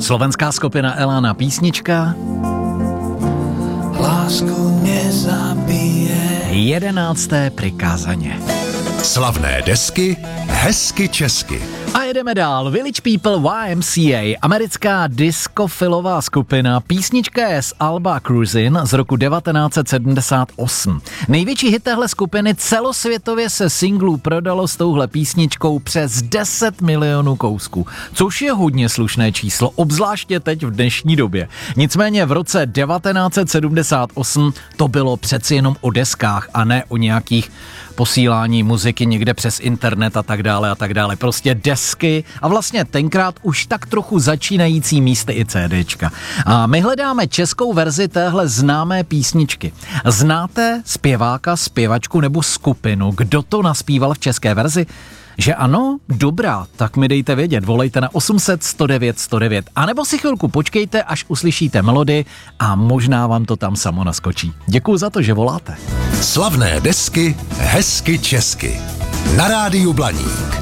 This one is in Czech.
Slovenská skupina Elana, písnička Lásku nezabije. 11. prikázaně. Slavné desky, hezky česky. A jedeme dál. Village People YMCA, americká diskofilová skupina, písnička je z alba Cruisin' z roku 1978. Největší hit téhle skupiny, celosvětově se singlů prodalo s touhle písničkou přes 10 milionů kousků, což je hodně slušné číslo, obzvláště teď v dnešní době. Nicméně v roce 1978 to bylo přeci jenom o deskách a ne o nějakých posílání muziky někde přes internet a tak dále a tak dále. Prostě desky a vlastně tenkrát už tak trochu začínající místy i CDčka. A my hledáme českou verzi téhle známé písničky. Znáte zpěváka, zpěvačku nebo skupinu, kdo to naspíval v české verzi? Že ano? Dobrá, tak mi dejte vědět, volejte na 800 109 109, anebo si chvilku počkejte, až uslyšíte melodii a možná vám to tam samo naskočí. Děkuju za to, že voláte. Slavné desky, hezky česky. Na rádiu Blaník.